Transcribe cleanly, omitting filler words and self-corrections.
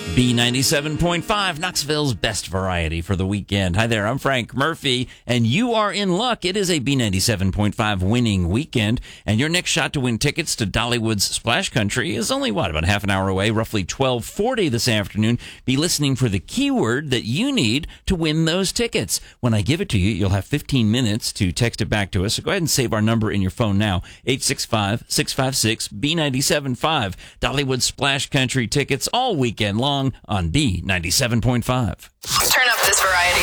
B97.5, Knoxville's best variety for the weekend. Hi there, I'm Frank Murphy, and you are in luck. It is a B97.5 winning weekend, and your next shot to win tickets to Dollywood's Splash Country is only, about half an hour away, roughly 12:40 this afternoon. Be listening for the keyword that you need to win those tickets. When I give it to you, you'll have 15 minutes to text it back to us, so go ahead and save our number in your phone now, 865-656-B975. Dollywood Splash Country tickets all weekend long on B97.5. Turn up this variety.